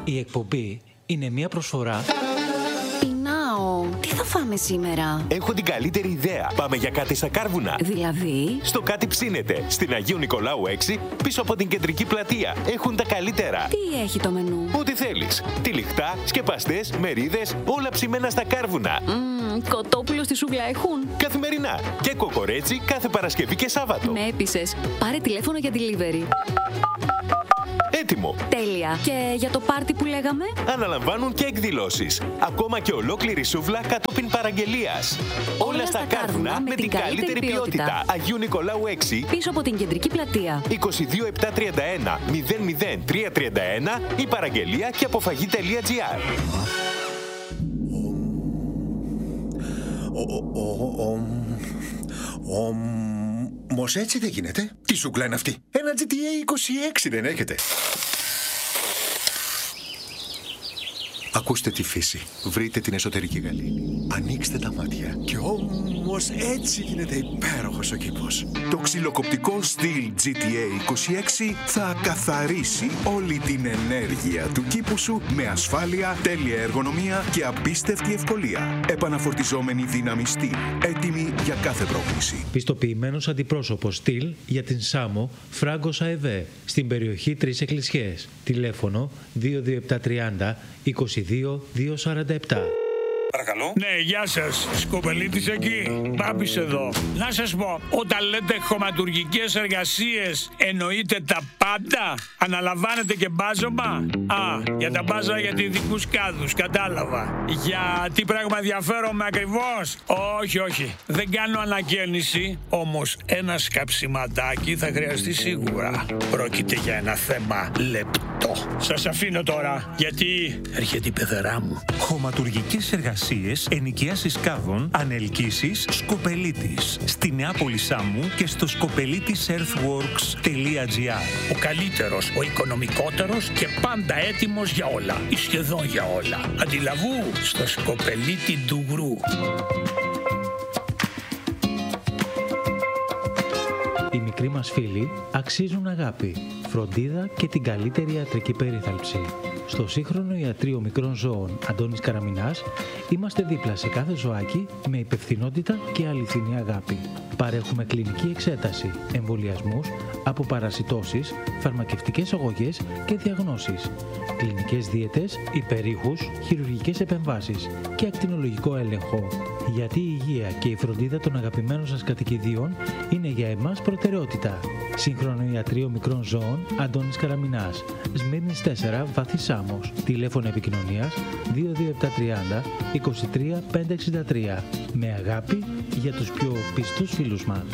Η εκπομπή είναι μια προσφορά. Πεινάω. Τι θα φάμε σήμερα? Έχω την καλύτερη ιδέα. Πάμε για κάτι στα Κάρβουνα. Δηλαδή? Στο Κάτι Ψήνεται, στην Αγίου Νικολάου 6, πίσω από την κεντρική πλατεία. Έχουν τα καλύτερα. Τι έχει το μενού? Ό,τι θέλεις. Τυλιχτά, σκεπαστές, μερίδες, όλα ψημένα στα Κάρβουνα. Κοτόπουλο στη σούγκλα έχουν? Καθημερινά. Και κοκορέτσι κάθε Παρασκευή και Σάββατο. Με έπεισες. Πάρε τηλέφωνο για delivery. Έτοιμο. Τέλεια. Και για το πάρτι που λέγαμε? Αναλαμβάνουν και εκδηλώσεις. Ακόμα και ολόκληρη σούβλα κατόπιν παραγγελίας. Όλα στα Κάρβουνα με την καλύτερη ποιότητα. Αγίου Νικολάου 6. Πίσω από την κεντρική πλατεία. 22731 00331 ή παραγγελία και αποφαγή.gr. Όμως έτσι δεν γίνεται. Τι σούγκλα είναι αυτή? Ένα GTA 26 δεν έχετε? Ακούστε τη φύση. Βρείτε την εσωτερική γαλήνη. Ανοίξτε τα μάτια. Και όμως έτσι γίνεται υπέροχος ο κήπος. Το ξυλοκοπτικό στυλ GTA 26 θα καθαρίσει όλη την ενέργεια του κήπου σου με ασφάλεια, τέλεια εργονομία και απίστευτη ευκολία. Επαναφορτιζόμενη δύναμη στυλ. Έτοιμη για κάθε πρόκληση. Πιστοποιημένος αντιπρόσωπος στυλ για την Σάμο Φράγκος ΑΕΒ στην περιοχή 3 Εκκλησιές. Τηλέφωνο 22730 22-247. Παρακαλώ. Ναι, γεια σας. Σκοπελίτης εκεί. Μπάμπης εδώ. Να σας πω, όταν λέτε χωματουργικές εργασίες, εννοείτε τα πάντα? Αναλαμβάνετε και μπάζωμα? Για τα μπάζα για ειδικούς κάδους, κατάλαβα. Για τι πράγμα ενδιαφέρομαι ακριβώς? Όχι. Δεν κάνω ανακαίνιση, όμως ένα σκαψιματάκι θα χρειαστεί σίγουρα. Πρόκειται για ένα θέμα λεπτό. Σας αφήνω τώρα, γιατί έρχεται η πεθερά μου. Χωματουργικές εργασίες, ενοικίασης κάδων, ανελκύσεις, Σκοπελίτης. Στη Νεάπολη Σάμου και στο skopelitisearthworks.gr. Ο καλύτερος, ο οικονομικότερος και πάντα έτοιμος για όλα. Ή σχεδόν για όλα. Αντιλαβού στο Σκοπελίτη Ντουγρού. Οι μικροί μας φίλοι αξίζουν αγάπη, φροντίδα και την καλύτερη ιατρική περίθαλψη. Στο σύγχρονο ιατρείο μικρών ζώων Αντώνης Καραμινάς είμαστε δίπλα σε κάθε ζωάκι με υπευθυνότητα και αληθινή αγάπη. Παρέχουμε κλινική εξέταση, εμβολιασμούς, αποπαρασιτώσεις, φαρμακευτικές αγωγές και διαγνώσεις, κλινικές δίαιτες, υπερήχους, χειρουργικές επεμβάσεις και ακτινολογικό έλεγχο. Γιατί η υγεία και η φροντίδα των αγαπημένων σας κατοικιδίων είναι για εμάς προτεραιότητα. Σύγχρονο ιατρείο μικρών ζώων Αντώνης Καραμινάς, Σμύρνης 4, Βάθη Σάμος. Τηλέφωνο επικοινωνίας 22730 23 563. Με αγάπη για τους πιο πιστούς φίλους μας.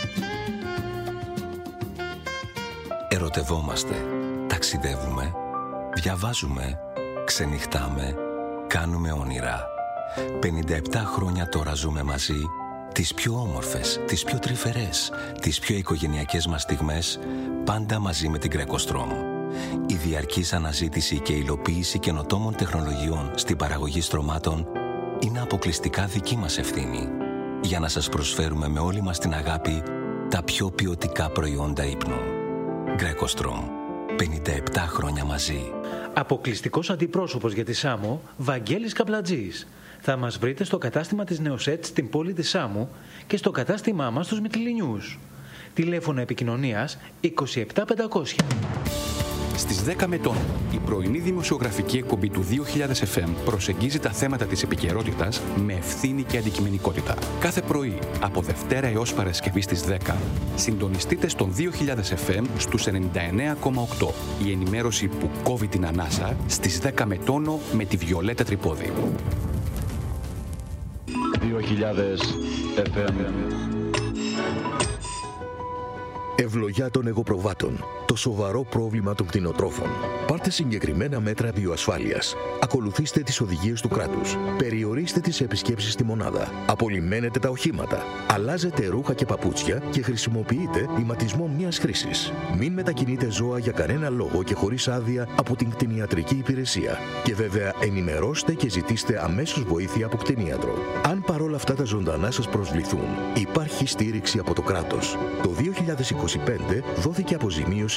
Ερωτευόμαστε, ταξιδεύουμε, διαβάζουμε, ξενυχτάμε, κάνουμε όνειρα. 57 χρόνια τώρα ζούμε μαζί τις πιο όμορφες, τις πιο τρυφερές, τις πιο οικογενειακές μας στιγμές, πάντα μαζί με την Greco-Strom. Η διαρκής αναζήτηση και υλοποίηση καινοτόμων τεχνολογιών στην παραγωγή στρωμάτων είναι αποκλειστικά δική μας ευθύνη, για να σας προσφέρουμε με όλη μας την αγάπη τα πιο ποιοτικά προϊόντα ύπνου. Greco-Strom. 57 χρόνια μαζί. Αποκλειστικός αντιπρόσωπος για τη Σάμο, Βαγγέλης Καπλατζής. Θα μας βρείτε στο κατάστημα της Νεοσέτ στην πόλη της Σάμου και στο κατάστημά μας στους Μυτιληνιούς. Τηλέφωνο επικοινωνίας 27500. Στις 10 Μετών, η πρωινή δημοσιογραφική εκπομπή του 2000 FM προσεγγίζει τα θέματα της επικαιρότητας με ευθύνη και αντικειμενικότητα. Κάθε πρωί, από Δευτέρα έως Παρασκευή στις 10, συντονιστείτε στον 2000 FM στους 99,8. Η ενημέρωση που κόβει την ανάσα στις 10 Μετώνο με τη Βιολέτα Τρυπόδη. 2000 FM. Ευλογιά των εγωπροβάτων. Το σοβαρό πρόβλημα των κτηνοτρόφων. Πάρτε συγκεκριμένα μέτρα βιοασφάλειας. Ακολουθήστε τις οδηγίες του κράτους. Περιορίστε τις επισκέψεις στη μονάδα. Απολυμμένετε τα οχήματα. Αλλάζετε ρούχα και παπούτσια και χρησιμοποιείτε ηματισμό μιας χρήσης. Μην μετακινείτε ζώα για κανένα λόγο και χωρίς άδεια από την κτηνιατρική υπηρεσία. Και βέβαια ενημερώστε και ζητήστε αμέσως βοήθεια από κτηνίατρο. Αν παρόλα αυτά τα ζωντανά σας προσβληθούν, υπάρχει στήριξη από το κράτος. Το 2025 δόθηκε αποζημίωση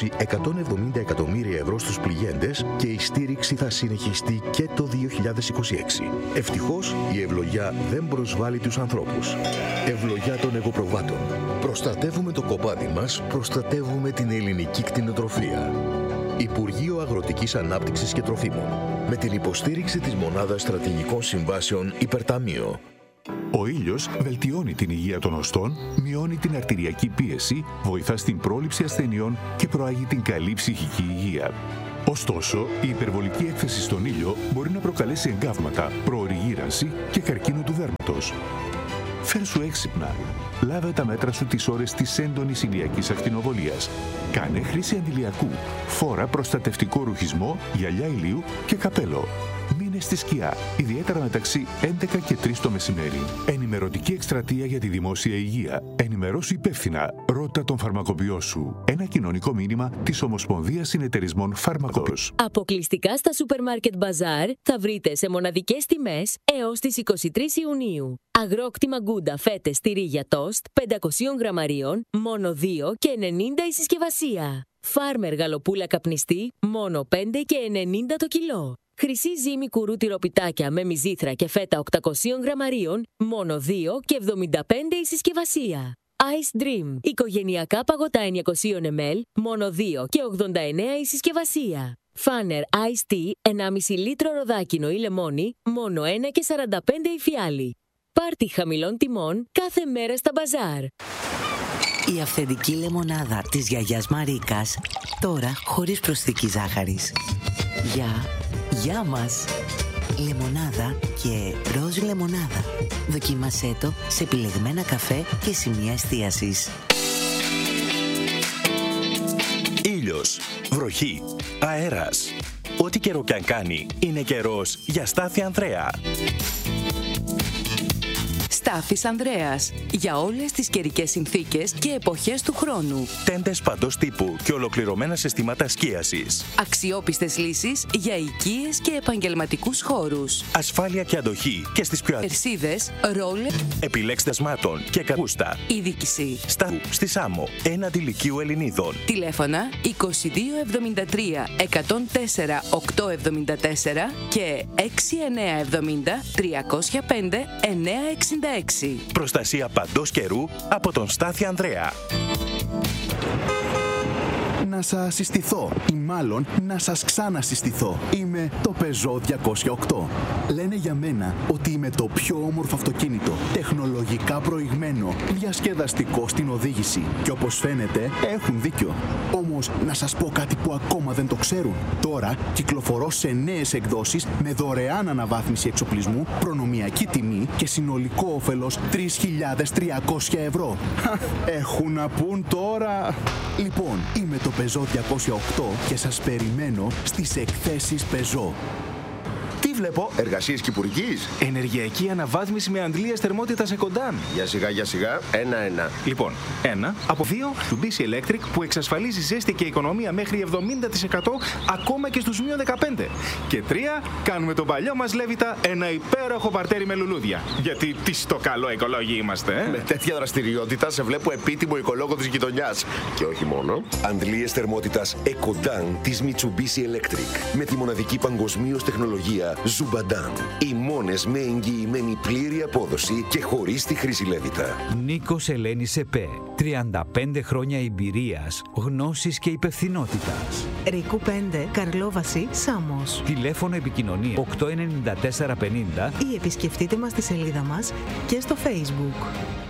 δώσει 170 εκατομμύρια ευρώ στους πληγέντες και η στήριξη θα συνεχιστεί και το 2026. Ευτυχώς, η ευλογιά δεν προσβάλλει τους ανθρώπους. Ευλογιά των εγωπροβάτων. Προστατεύουμε το κοπάδι μας, προστατεύουμε την ελληνική κτηνοτροφία. Υπουργείο Αγροτικής Ανάπτυξης και Τροφίμων. Με την υποστήριξη της Μονάδας Στρατηγικών Συμβάσεων Υπερταμείο. Ο ήλιος βελτιώνει την υγεία των οστών, μειώνει την αρτηριακή πίεση, βοηθά στην πρόληψη ασθενειών και προάγει την καλή ψυχική υγεία. Ωστόσο, η υπερβολική έκθεση στον ήλιο μπορεί να προκαλέσει εγκάβματα, προωρή γύρανση και καρκίνο του δέρματος. Φέρσου έξυπνα. Λάβε τα μέτρα σου τις ώρες της έντονης ηλιακής ακτινοβολίας. Κάνε χρήση αντιλιακού. Φόρα προστατευτικό ρουχισμό, γυαλιά ηλίου και καπέλο. Μείνε στη σκιά, ιδιαίτερα μεταξύ 11 και 3 το μεσημέρι. Ενημερωτική εκστρατεία για τη δημόσια υγεία. Ενημερώσου υπεύθυνα. Ρώτα τον φαρμακοποιό σου. Ένα κοινωνικό μήνυμα της Ομοσπονδίας Συνεταιρισμών Φαρμακών. Αποκλειστικά στα Supermarket Bazaar θα βρείτε σε μοναδικές τιμές έως τις 23 Ιουνίου. Αγρόκτημα Γκούντα φέτες τυρί για τόστ 500 γραμμαρίων, μόνο 2 και 90 η συσκευασία. Φάρμερ γαλοπούλα καπνιστή, μόνο 5 και 90 το κιλό. Χρυσή ζύμη κουρού τυροπιτάκια με μυζήθρα και φέτα 800 γραμμαρίων, μόνο 2 και 75 η συσκευασία. Ice Dream, οικογενειακά παγωτά 900 ml, μόνο 2 και 89 η συσκευασία. Φάνερ Ice Tea, 1,5 λίτρο ροδάκινο ή λεμόνι, μόνο 1 και 45 η φιάλη. Πάρτι χαμηλών τιμών κάθε μέρα στα μπαζάρ. Η αυθεντική λεμονάδα της γιαγιάς Μαρίκας, τώρα χωρίς προσθήκη ζάχαρης. Γεια μας! Λεμονάδα και ροζ λεμονάδα. Δοκίμασέ το σε επιλεγμένα καφέ και σημεία εστίασης. Ήλιος, βροχή, αέρας. Ό,τι καιρό κι αν κάνει, είναι καιρός για Στάθη Ανδρέα. Στάθης Ανδρέας. Για όλες τις καιρικές συνθήκες και εποχές του χρόνου. Τέντες παντός τύπου και ολοκληρωμένα συστήματα σκίασης. Αξιόπιστες λύσεις για οικίες και επαγγελματικούς χώρους. Ασφάλεια και αντοχή και στις πιο Περσίδες, ρόλε. Επιλέξτε σμάτων και καγούστα. Είδικηση. Στη Σάμο, έναντι Λυκείου Ελληνίδων. Τηλέφωνα 2273 104 874 και 6970 305 966. Προστασία παντός καιρού από τον Στάθη Ανδρέα. Να σας συστηθώ ή μάλλον να σας ξανασυστηθώ. Είμαι το Peugeot 208. Λένε για μένα ότι είμαι το πιο όμορφο αυτοκίνητο, τεχνολογικά προηγμένο, διασκεδαστικό στην οδήγηση. Και όπως φαίνεται έχουν δίκιο. Όμως να σας πω κάτι που ακόμα δεν το ξέρουν. Τώρα κυκλοφορώ σε νέες εκδόσεις με δωρεάν αναβάθμιση εξοπλισμού, προνομιακή τιμή και συνολικό όφελος 3.300 ευρώ. Έχουν να πούν τώρα. Λοιπόν, είμαι το Peugeot 208 και σας περιμένω στις εκθέσεις Peugeot. Τι βλέπω, εργασίες κυπουρικής. Ενεργειακή αναβάθμιση με αντλίες θερμότητας σε κοντάν. Για σιγά, ένα-ένα. Λοιπόν, 1 από 2 του BC Electric που εξασφαλίζει ζέστη και οικονομία μέχρι 70% ακόμα και στους μείον 15. Και 3, κάνουμε τον παλιό μας Λέβητα ένα υπέροχο παρτέρι με λουλούδια. Γιατί τι στο καλό οικολόγοι είμαστε, Με τέτοια δραστηριότητα σε βλέπω επίτιμο οικολόγο της γειτονιάς. Και όχι μόνο. Αντλίες θερμότητας Ecodan της Mitsubishi Electric. Με τη μοναδική παγκοσμίως τεχνολογία Ζουμπαντάν. Οι μόνες με εγγυημένη πλήρη απόδοση και χωρίς τη χρήση Λέβητα. Νίκος Ελένης ΕΠΕ. 35 χρόνια εμπειρίας, γνώσης και υπευθυνότητας. Ρίκου 5, Καρλόβαση, Σάμος. Τηλέφωνο επικοινωνία 89450 ή επισκεφτείτε μας στη σελίδα μας και στο Facebook.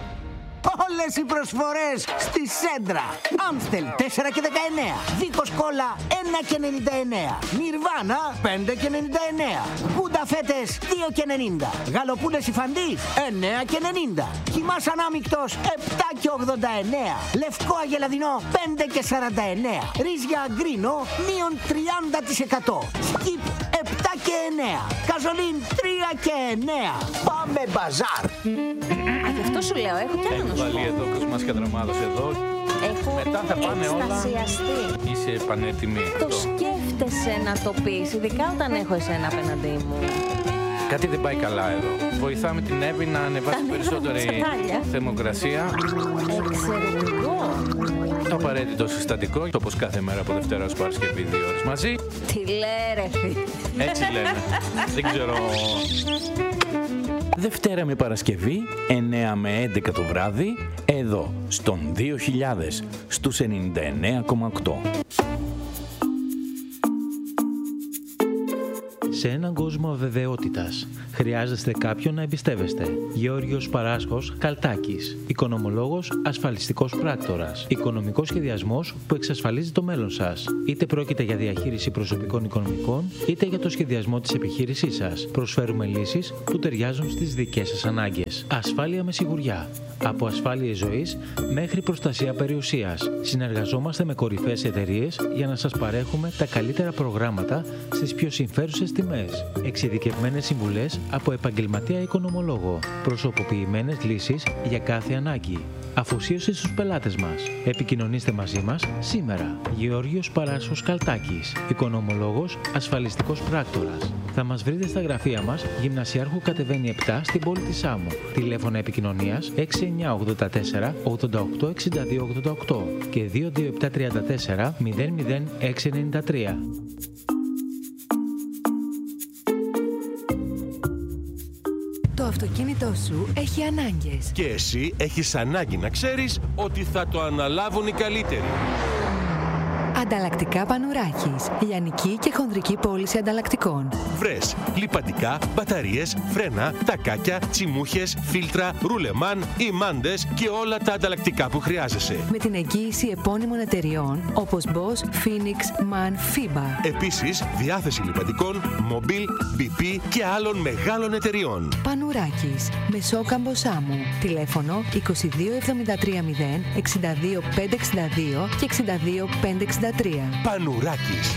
Όλες οι προσφορές στη Σέντρα. Άμστελ 4 και 19. Δίκος κόλλα 1 και 99. Νιρβάνα 5 και 99. Γκούντα φέτες 2 και 90. Γαλοπούλες υφαντής 9 και 90. Χυμάς ανάμεικτος 7 και 89. Λευκό αγελαδινό 5 και 49. Ρύζια γκρίνο μείον 30%. Σκιπ 7 και 9. Καζολίν 3 και 9. Πάμε μπαζάρ. Γι' αυτό σου λέω, έχω κι άλλο να σου πω. Εδώ, κοσμάσια δραμάδος εδώ. Μετά θα πάνε όλα. Είσαι πανέτοιμη. Το σκέφτεσαι να το πεις, ειδικά όταν έχω εσένα απέναντί μου. Κάτι δεν πάει καλά εδώ. Βοηθάμε την Εύη να ανεβάσει περισσότερη θερμοκρασία. Εξαιρετικό. Το απαραίτητο συστατικό, όπως κάθε μέρα από Δευτέρα ως Παρασκευή, 2 ώρες μαζί. Τι λέει ρε φίλε. Έτσι λένε. Δεν ξέρω. Δευτέρα με Παρασκευή, 9 με 11 το βράδυ, εδώ, στον 2000, στους 99,8. Σε έναν κόσμο αβεβαιότητας, χρειάζεστε κάποιον να εμπιστεύεστε. Γεώργιος Παράσχος Καλτάκης, οικονομολόγος, ασφαλιστικός πράκτορας. Οικονομικός σχεδιασμός που εξασφαλίζει το μέλλον σας. Είτε πρόκειται για διαχείριση προσωπικών οικονομικών, είτε για το σχεδιασμό της επιχείρησής σας. Προσφέρουμε λύσεις που ταιριάζουν στις δικές σας ανάγκες. Ασφάλεια με σιγουριά. Από ασφάλειες ζωής μέχρι προστασία περιουσίας. Συνεργαζόμαστε με κορυφαίες εταιρείες για να σας παρέχουμε τα καλύτερα προγράμματα στις πιο συμφέρουσες τιμές. Εξειδικευμένες συμβουλές από επαγγελματία οικονομολόγο. Προσωποποιημένες λύσεις για κάθε ανάγκη. Αφοσίωση στους πελάτες μας. Επικοινωνήστε μαζί μας σήμερα. Γεώργιος Παράσχος Καλτάκης, οικονομολόγος, ασφαλιστικός πράκτορας. Θα μας βρείτε στα γραφεία μας, Γυμνασιάρχου κατεβαίνει 7 στην πόλη της Σάμου. Τηλέφωνα επικοινωνίας 6984 88 62 88 και 22734 00693. Το αυτοκίνητό σου έχει ανάγκες. Και εσύ έχεις ανάγκη να ξέρεις ότι θα το αναλάβουν οι καλύτεροι. Ανταλλακτικά Πανουράκης. Λιανική και χονδρική πώληση ανταλλακτικών. Βρες λιπαντικά, μπαταρίες, φρένα, τακάκια, τσιμούχες, φίλτρα, ρουλεμάν, ημάντες και όλα τα ανταλλακτικά που χρειάζεσαι. Με την εγγύηση επώνυμων εταιριών όπως Bosch, Phoenix, MAN, FIBA. Επίσης, διάθεση λιπαντικών, Mobil, BP και άλλων μεγάλων εταιριών. Πανουράκης. Μεσόκαμπο Σάμου. Τηλέφωνο 22730 62 562 και 62 563. Πανουράκης.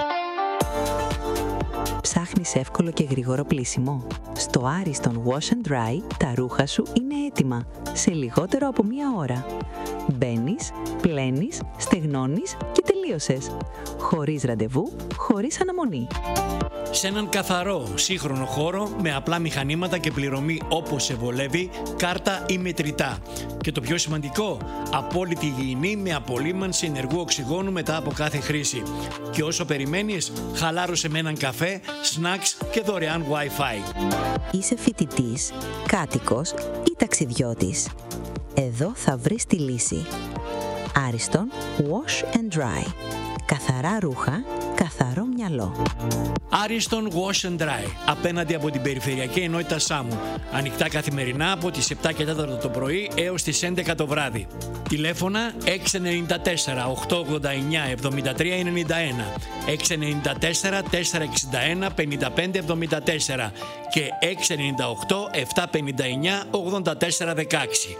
Ψάχνεις εύκολο και γρήγορο πλύσιμο? Στο Άριστον Wash and Dry τα ρούχα σου είναι έτοιμα σε λιγότερο από 1 ώρα. Μπαίνεις, πλένεις, στεγνώνεις και τελείωσες. Χωρίς ραντεβού, χωρίς αναμονή. Σε έναν καθαρό, σύγχρονο χώρο με απλά μηχανήματα και πληρωμή όπως σε βολεύει, κάρτα ή μετρητά. Και το πιο σημαντικό, απόλυτη υγιεινή με απολύμανση ενεργού οξυγόνου μετά από κάθε χρήση. Και όσο περιμένεις, χαλάρωσε με έναν καφέ, snacks και δωρεάν Wi-Fi. Είσαι φοιτητής, κάτοικος ή ταξιδιώτης? Εδώ θα βρεις τη λύση. Άριστον Wash and Dry. Καθαρά ρούχα, καθαρό μυαλό. Άριστον Wash and Dry, απέναντι από την Περιφερειακή Ενότητα Σάμου. Ανοιχτά καθημερινά από τις 7 και 4 το πρωί έως τις 11 το βράδυ. Τηλέφωνα 694 889 7391, 694 461 5574 και 698 759 8416.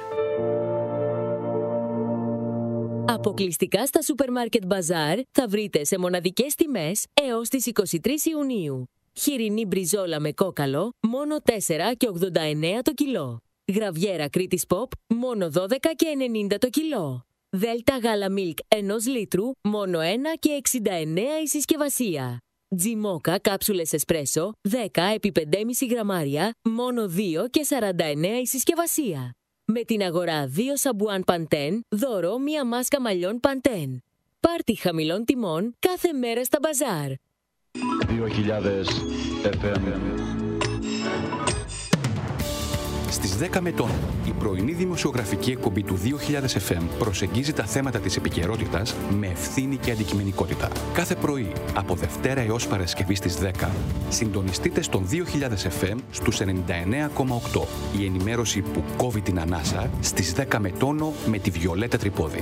Αποκλειστικά στα σούπερ μάρκετ Μπαζάρ θα βρείτε σε μοναδικές τιμές έως τις 23 Ιουνίου. Χοιρινή μπριζόλα με κόκαλο, μόνο 4 και 89 το κιλό. Γραβιέρα Κρήτης Pop, μόνο 12 και 90 το κιλό. Δέλτα γάλα Milk 1 λίτρου, μόνο 1 και 69 η συσκευασία. Τζιμόκα κάψουλες εσπρέσο, 10 επί 5,5 γραμμάρια, μόνο 2 και 49 η συσκευασία. Με την αγορά 2 σαμπουάν Pantene, δώρο 1 μάσκα μαλλιών Pantene. Πάρτι χαμηλών τιμών κάθε μέρα στα μπαζάρ. 2000 FM. Στις 10 με τον, η πρωινή δημοσιογραφική εκπομπή του 2000 FM προσεγγίζει τα θέματα της επικαιρότητας με ευθύνη και αντικειμενικότητα. Κάθε πρωί, από Δευτέρα έως Παρασκευή στις 10, συντονιστείτε στον 2000 FM στους 99,8. Η ενημέρωση που κόβει την ανάσα στις 10 με τόνο με τη Βιολέτα Τρυπόδη.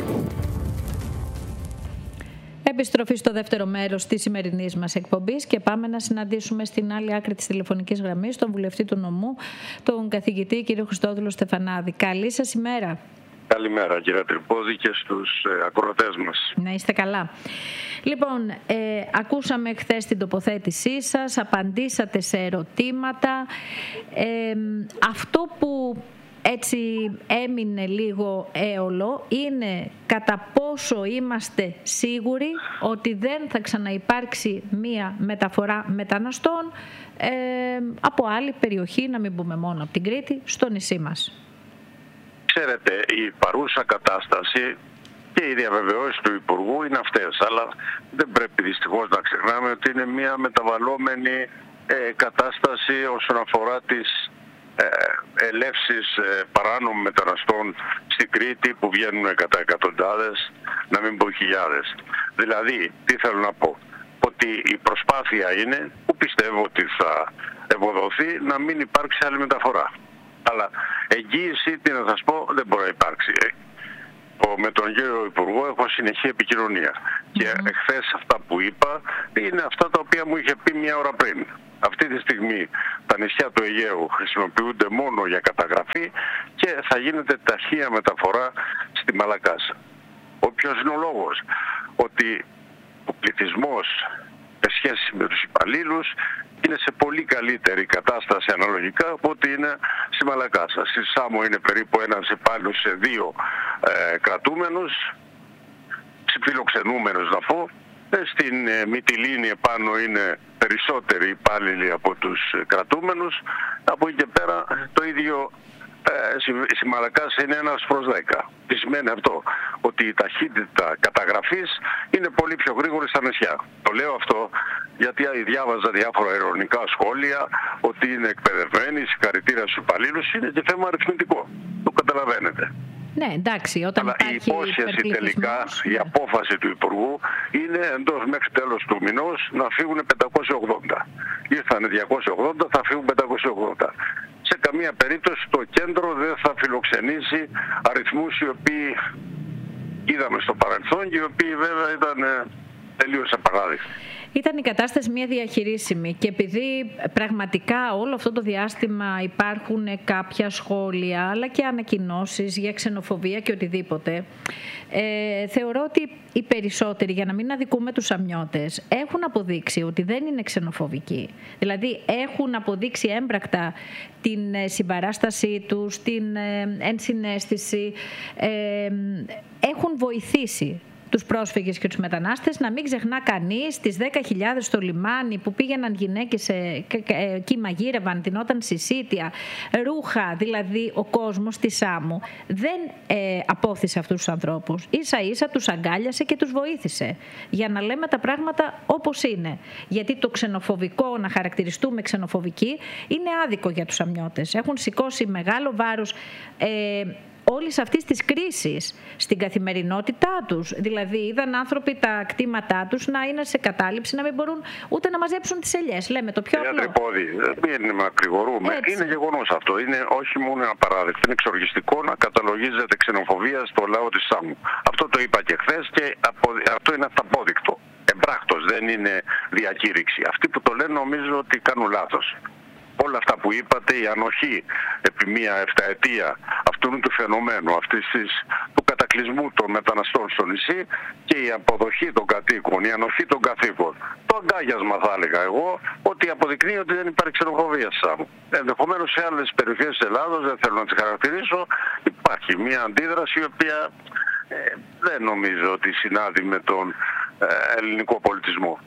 Επιστροφή στο δεύτερο μέρος της σημερινής μας εκπομπής και πάμε να συναντήσουμε στην άλλη άκρη της τηλεφωνικής γραμμής τον βουλευτή του νομού, τον καθηγητή κύριο Χριστόδουλο Στεφανάδη. Καλή σας ημέρα. Καλημέρα κύριε Τρυπόδη και στους ακροατές μας. Να είστε καλά. Λοιπόν, ακούσαμε χθες την τοποθέτησή σας, απαντήσατε σε ερωτήματα. Αυτό που έτσι έμεινε λίγο έολο είναι κατά πόσο είμαστε σίγουροι ότι δεν θα ξαναυπάρξει μία μεταφορά μεταναστών από άλλη περιοχή, να μην πούμε μόνο από την Κρήτη, στο νησί μας. Ξέρετε, η παρούσα κατάσταση Και οι διαβεβαιώσεις του Υπουργού είναι αυτές. Αλλά δεν πρέπει δυστυχώς να ξεχνάμε ότι είναι μια μεταβαλλόμενη κατάσταση όσον αφορά τις ελεύσεις παράνομων μεταναστών στην Κρήτη που βγαίνουν κατά εκατοντάδες, να μην πω χιλιάδες. Δηλαδή, τι θέλω να πω, ότι η προσπάθεια είναι, που πιστεύω ότι θα ευοδοθεί, να μην υπάρξει άλλη μεταφορά. Αλλά εγγύηση, τι να σας πω, δεν μπορεί να υπάρξει. Με τον κύριο Υπουργό έχω συνεχή επικοινωνία. Και εχθές αυτά που είπα είναι αυτά τα οποία μου είχε πει μια ώρα πριν. Αυτή τη στιγμή τα νησιά του Αιγαίου χρησιμοποιούνται μόνο για καταγραφή και θα γίνεται ταχεία μεταφορά στη Μαλακάσα. Ποιος είναι ο λόγος? Ότι ο πληθυσμός σε σχέση με τους υπαλλήλους είναι σε πολύ καλύτερη κατάσταση αναλογικά από ό,τι είναι στη Μαλακάσα. Στη Σάμο είναι περίπου ένας υπάλληλος σε 2 κρατούμενους, φιλοξενούμενους να πω. Στην Μυτιλήνη επάνω είναι περισσότεροι υπάλληλοι από τους κρατούμενους. Από εκεί και πέρα το ίδιο στη Μαλακάσα είναι 1/10. Τι σημαίνει αυτό? Ότι η ταχύτητα καταγραφής είναι πολύ πιο γρήγορη στα νησιά. Το λέω αυτό γιατί διάβαζα διάφορα ειρωνικά σχόλια ότι είναι εκπαιδευμένοι, συγχαρητήρια στους υπαλλήλους, είναι και θέμα αριθμητικό. Το καταλαβαίνετε. Ναι, εντάξει, όταν αλλά η υπόσχεση τελικά, η απόφαση του Υπουργού είναι εντός μέχρι τέλος του μηνός να φύγουν 580. Ήρθανε 280, θα φύγουν 580. Σε καμία περίπτωση το κέντρο δεν θα φιλοξενήσει αριθμούς οι οποίοι είδαμε στο παρελθόν και οι οποίοι βέβαια ήταν τελείως απαράδεκτοι. Ήταν η κατάσταση μια διαχειρίσιμη και επειδή πραγματικά όλο αυτό το διάστημα υπάρχουν κάποια σχόλια αλλά και ανακοινώσεις για ξενοφοβία και οτιδήποτε, θεωρώ ότι οι περισσότεροι, για να μην αδικούμε τους αμνιώτες, έχουν αποδείξει ότι δεν είναι ξενοφοβικοί. Δηλαδή έχουν αποδείξει έμπρακτα την συμπαράστασή τους, την ενσυναίσθηση, έχουν βοηθήσει τους πρόσφυγες και τους μετανάστες. Να μην ξεχνά κανείς τις 10.000 στο λιμάνι που πήγαιναν γυναίκες εκεί μαγείρευαν, τεινόταν συσίτια, ρούχα, δηλαδή ο κόσμος στη Σάμου δεν απόθυσε αυτούς τους ανθρώπους. Ίσα ίσα τους αγκάλιασε και τους βοήθησε για να λέμε τα πράγματα όπως είναι. Γιατί το ξενοφοβικό, να χαρακτηριστούμε ξενοφοβικοί, είναι άδικο για τους αμνιώτες. Έχουν σηκώσει μεγάλο βάρος όλης αυτής της κρίσης στην καθημερινότητά τους. Δηλαδή είδαν άνθρωποι τα κτήματά τους να είναι σε κατάληψη, να μην μπορούν ούτε να μαζέψουν τις ελιές. Λέμε το πιο απλό. Μην μακρηγορούμε. Είναι γεγονός αυτό. Είναι όχι μόνο ένα παράδειγμα. Είναι εξοργιστικό να καταλογίζεται ξενοφοβία στο λαό της Σάμου. Αυτό το είπα και χθες και αυτό είναι αυταπόδεικτο. Εμπράκτος, δεν είναι διακήρυξη. Αυτοί που το λένε νομίζω ότι κάνουν λάθος. Όλα αυτά που είπατε, η ανοχή επί μία 7ετία αυτού του φαινομένου, του κατακλυσμού των μεταναστών στο νησί και η αποδοχή των κατοίκων, η ανοχή των καθήκων. Το αγκάγιασμα θα έλεγα εγώ ότι αποδεικνύει ότι δεν υπάρχει ξενοφοβία στη Σάμου. Ενδεχομένως σε άλλες περιοχές της Ελλάδος, δεν θέλω να τις χαρακτηρίσω, υπάρχει μια αντίδραση η οποία δεν νομίζω ότι συνάδει με τον ελληνικό πολιτισμό.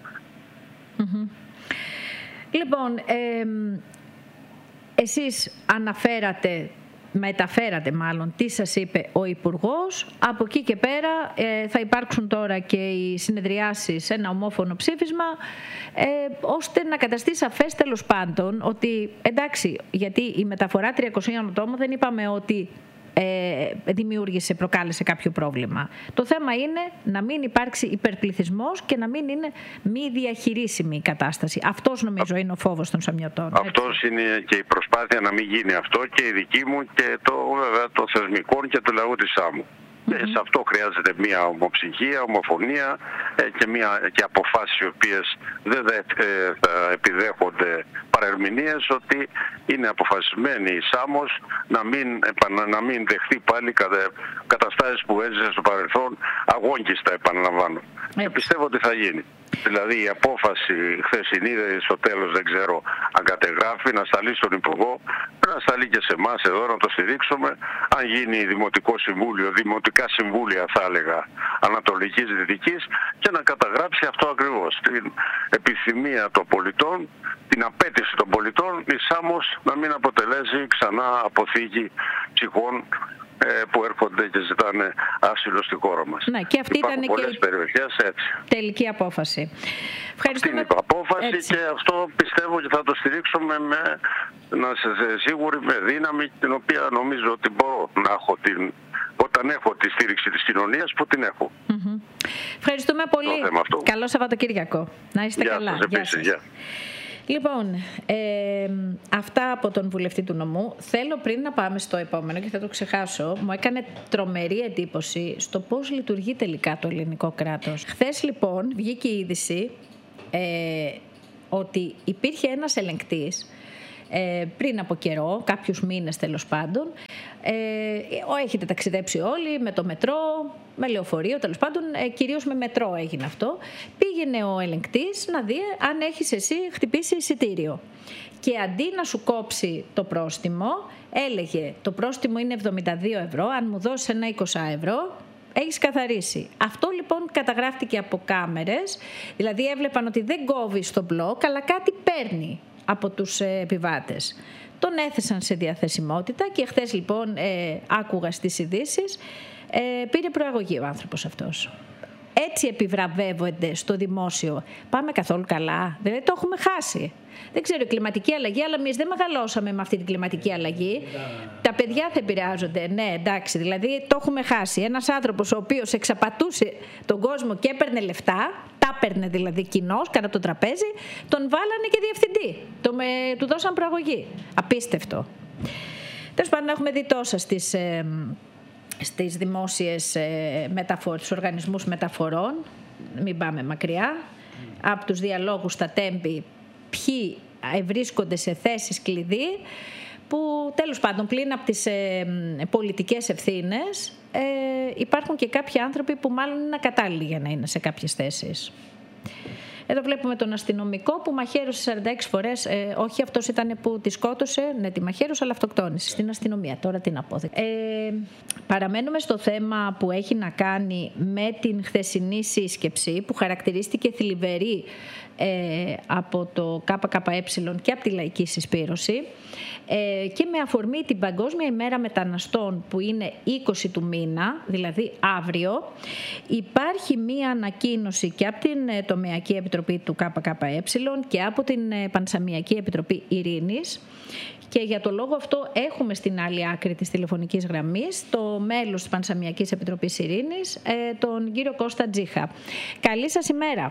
Λοιπόν, εσείς μεταφέρατε μάλλον τι σας είπε ο Υπουργός. Από εκεί και πέρα θα υπάρξουν τώρα και οι συνεδριάσεις, ένα ομόφωνο ψήφισμα, ώστε να καταστεί σαφές τέλος πάντων ότι εντάξει, γιατί η μεταφορά 300 ατόμων δεν είπαμε ότι προκάλεσε κάποιο πρόβλημα. Το θέμα είναι να μην υπάρξει υπερπληθυσμός και να μην είναι μη διαχειρίσιμη η κατάσταση. Αυτός νομίζω είναι ο φόβος των Σαμιωτών. Αυτός είναι και η προσπάθεια να μην γίνει αυτό και η δική μου και βέβαια το θεσμικό και του λαού της Σάμου. Σε αυτό χρειάζεται μια ομοψυχία, ομοφωνία και αποφάσεις οι οποίες δεν επιδέχονται παρερμηνίες, ότι είναι αποφασισμένη η Σάμος να μην δεχτεί πάλι καταστάσεις που έζησε στο παρελθόν, αγόγγιστα επαναλαμβάνω. Και πιστεύω ότι θα γίνει. Δηλαδή η απόφαση χθεσινή στο τέλος δεν ξέρω αν κατεγράφει, να σταλεί στον Υπουργό, να σταλεί και σε εμάς εδώ να το στηρίξουμε. Αν γίνει Δημοτικό Συμβούλιο, Δημοτικά Συμβούλια θα έλεγα Ανατολικής Δυτικής, και να καταγράψει αυτό ακριβώς. Την επιθυμία των πολιτών, την απέτηση των πολιτών, η Σάμος να μην αποτελέσει ξανά αποθήκη ψυχών που έρχονται και ζητάνε άσυλο στη χώρα μας. Ναι, και αυτή ήταν και πολλές περιοχές έτσι. Τελική απόφαση. Αυτή είναι η απόφαση έτσι. Και αυτό πιστεύω και θα το στηρίξουμε να είστε σίγουροι με δύναμη την οποία νομίζω ότι μπορώ να έχω όταν έχω τη στήριξη της κοινωνίας που την έχω. Ευχαριστούμε πολύ. Καλό Σαββατοκύριακο. Να είστε καλά. Γεια σας. Λοιπόν, αυτά από τον βουλευτή του νομού. Θέλω πριν να πάμε στο επόμενο και θα το ξεχάσω, μου έκανε τρομερή εντύπωση στο πώς λειτουργεί τελικά το ελληνικό κράτος. Χθες λοιπόν βγήκε η είδηση ότι υπήρχε ένας ελεγκτής πριν από καιρό, κάποιους μήνες τέλος πάντων, έχετε ταξιδέψει όλοι με το μετρό, με λεωφορείο τέλος πάντων, κυρίως με μετρό έγινε αυτό. Πήγαινε ο ελεγκτής να δει αν έχεις εσύ χτυπήσει εισιτήριο και αντί να σου κόψει το πρόστιμο έλεγε το πρόστιμο είναι 72 ευρώ, αν μου δώσεις ένα 20 ευρώ έχεις καθαρίσει. Αυτό λοιπόν καταγράφτηκε από κάμερες, δηλαδή έβλεπαν ότι δεν κόβει στο μπλοκ αλλά κάτι παίρνει από τους επιβάτες. Τον έθεσαν σε διαθεσιμότητα και χθες λοιπόν άκουγα στις ειδήσεις πήρε προαγωγή ο άνθρωπος αυτός. Έτσι επιβραβεύονται στο δημόσιο. Πάμε καθόλου καλά? Δηλαδή το έχουμε χάσει. Δεν ξέρω, η κλιματική αλλαγή, αλλά εμείς δεν μεγαλώσαμε με αυτή την κλιματική αλλαγή. Τα παιδιά θα επηρεάζονται. Ναι, εντάξει, δηλαδή το έχουμε χάσει. Ένας άνθρωπος ο οποίος εξαπατούσε τον κόσμο και έπαιρνε λεφτά, τα έπαιρνε δηλαδή κοινώς, κατά το τραπέζι, τον βάλανε και διευθυντή. Του δώσαν προαγωγή. Απίστευτο. Τέλος πάντων, έχουμε δει τόσα στις δημόσιες μεταφορές, στους οργανισμούς μεταφορών. Μην πάμε μακριά. Από τους διαλόγους στα τέμπη, ποιοι βρίσκονται σε θέσεις κλειδί, που τέλος πάντων πλην από τις πολιτικές ευθύνες υπάρχουν και κάποιοι άνθρωποι που μάλλον είναι ακατάλληλοι για να είναι σε κάποιες θέσεις. Εδώ βλέπουμε τον αστυνομικό που μαχαίρωσε 46 φορές. Όχι, αυτός ήταν που τη σκότωσε. Ναι, τη μαχαίρωσε, αλλά αυτοκτόνησε στην αστυνομία. Τώρα τι να πω. Παραμένουμε στο θέμα που έχει να κάνει με την χθεσινή σύσκεψη που χαρακτηρίστηκε θλιβερή από το ΚΚΕ και από τη Λαϊκή Συσπήρωση και με αφορμή την Παγκόσμια ημέρα μεταναστών που είναι 20 του μήνα, δηλαδή αύριο, υπάρχει μία ανακοίνωση και από την Τομεακή Επιτροπή του ΚΚΕ και από την Πανσαμιακή Επιτροπή Ειρήνης. Και για το λόγο αυτό έχουμε στην άλλη άκρη της τηλεφωνικής γραμμής το μέλος της Πανσαμιακής Επιτροπής Ειρήνης, τον κύριο Κώστα Τζίχα. Καλή σας ημέρα.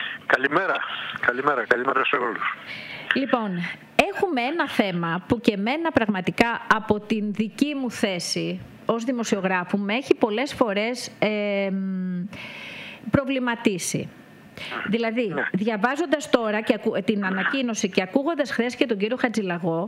Καλημέρα σε όλους. Λοιπόν, έχουμε ένα θέμα που και εμένα πραγματικά από την δική μου θέση ως δημοσιογράφου με έχει πολλές φορές προβληματίσει. Δηλαδή, διαβάζοντας τώρα και την ανακοίνωση και ακούγοντας χθες και τον κύριο Χατζηλαγό,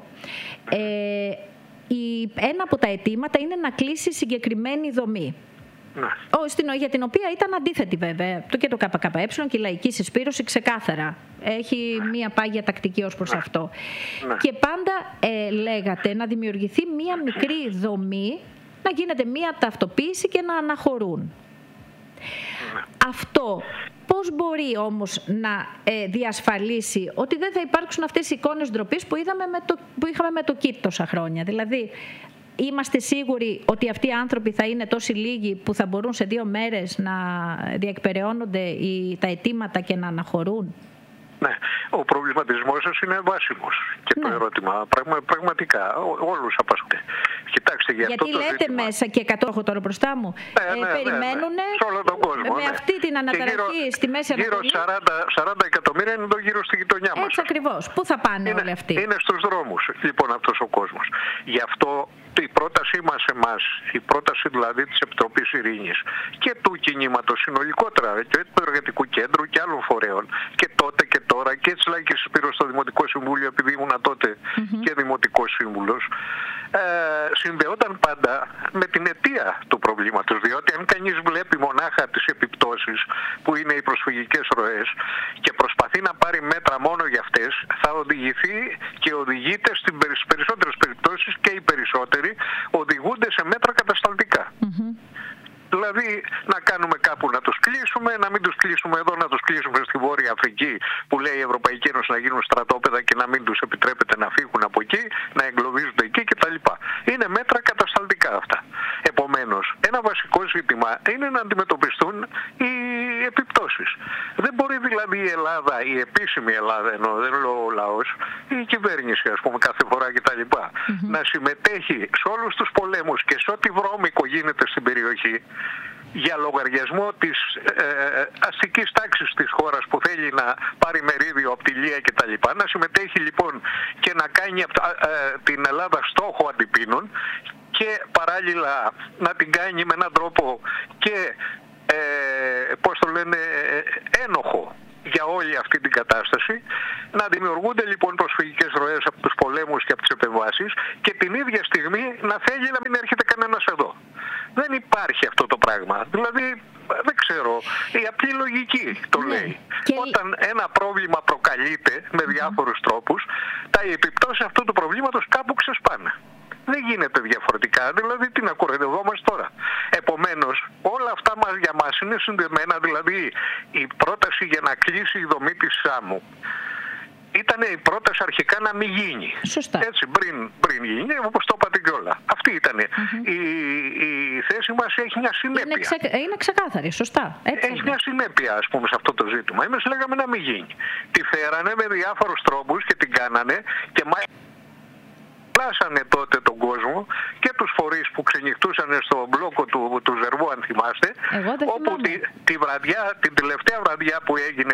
ένα από τα αιτήματα είναι να κλείσει συγκεκριμένη δομή. Για την οποία ήταν αντίθετη βέβαια και το ΚΚΕ και η Λαϊκή Συσπήρωση ξεκάθαρα. Έχει μία πάγια τακτική ως προς αυτό. Και πάντα λέγατε να δημιουργηθεί μία μικρή δομή, να γίνεται μία ταυτοποίηση και να αναχωρούν. Αυτό πώς μπορεί όμως να διασφαλίσει ότι δεν θα υπάρξουν αυτές οι εικόνες ντροπής που είχαμε με το ΚΙΤ τόσα χρόνια? Δηλαδή, είμαστε σίγουροι ότι αυτοί οι άνθρωποι θα είναι τόσοι λίγοι που θα μπορούν σε 2 μέρες να διεκπεραιώνονται τα αιτήματα και να αναχωρούν? Ναι, ο προβληματισμός σας είναι βάσιμος και το ερώτημα πραγματικά όλους απασχολεί. Κοιτάξτε, γιατί λέτε ζήτημα... μέσα και 100 τώρα μπροστά μου, περιμένουν σε όλο τον κόσμο, με αυτή την αναταραχή στη Μέση Ανατολή. Γύρω 40 εκατομμύρια είναι εδώ γύρω στη γειτονιά μας. Έτσι ακριβώς. Πού θα πάνε όλοι αυτοί? Είναι στους δρόμους λοιπόν αυτός ο κόσμος. Γι' αυτό η πρότασή μας εμάς, η πρόταση δηλαδή της Επιτροπής Ειρήνης και του κινήματος συνολικότερα και του Εργατικού Κέντρου και άλλων φορέων και τότε και τώρα και της Λαϊκής Συσπήρωσης στο Δημοτικό Συμβούλιο, επειδή ήμουν τότε και Δημοτικός Σύμβουλος, συνδεόταν πάντα με την αιτία του προβλήματος. Διότι αν κανείς βλέπει μονάχα τις επιπτώσεις που είναι οι προσφυγικές ροές και προσπαθεί να πάρει μέτρα μόνο για αυτές, θα οδηγηθεί και οδηγείται στις περισσότερες περιπτώσεις και οι περισσότεροι οδηγούνται σε μέτρα κατασταλτικά. Δηλαδή να κάνουμε κάπου να τους κλείσουμε, να μην τους κλείσουμε εδώ, να τους κλείσουμε στη Βόρεια Αφρική που λέει η Ευρωπαϊκή Ένωση να γίνουν στρατόπεδα και να μην τους επιτρέπεται να φύγουν από εκεί, να εγκλωβίζονται εκεί κτλ. Είναι μέτρα κατασταλτικά αυτά. Επομένως, ένα βασικό ζήτημα είναι να αντιμετωπιστούν οι επιπτώσεις. Δεν μπορεί δηλαδή η Ελλάδα, η επίσημη Ελλάδα, ενώ δεν λέω ο λαός, η κυβέρνηση ας πούμε κάθε φορά κτλ. Να συμμετέχει σε όλους τους πολέμους και σε ό,τι βρώμικο γίνεται στην περιοχή για λογαριασμό της αστικής τάξης της χώρας που θέλει να πάρει μερίδιο από τη Λία κτλ. Να συμμετέχει λοιπόν και να κάνει την Ελλάδα στόχο αντιπίνων και παράλληλα να την κάνει με έναν τρόπο και ένοχο για όλη αυτή την κατάσταση, να δημιουργούνται λοιπόν προσφυγικές ροές από τους πολέμους και από τις επεμβάσεις και την ίδια στιγμή να θέλει να μην έρχεται κανένας εδώ. Δεν υπάρχει αυτό το πράγμα. Δηλαδή, δεν ξέρω, η απλή λογική το λέει. Όταν ένα πρόβλημα προκαλείται με διάφορους τρόπους, τα επιπτώσεις αυτού του προβλήματος κάπου ξεσπάνε. Δεν γίνεται διαφορετικά, δηλαδή τι να κοροϊδευόμαστε τώρα. Επομένως, όλα αυτά για μας είναι συνδεμένα, δηλαδή η πρόταση για να κλείσει η δομή της Σάμου ήταν η πρόταση αρχικά να μην γίνει. Σωστά. Έτσι, πριν γίνει, όπως το είπατε κιόλα. Αυτή ήταν. Η θέση μας έχει μια συνέπεια. Είναι ξεκάθαρη, σωστά. Έτσι έχει μια συνέπεια, ας πούμε, σε αυτό το ζήτημα. Εμείς λέγαμε να μην γίνει. Τη φέρανε με διάφορους τρόπους και την κάνανε και πλάσανε τότε τον κόσμο και τους φορείς που ξενυχτούσαν στο μπλόκο του Ζερβού, αν θυμάστε, όπου την τελευταία βραδιά που έγινε,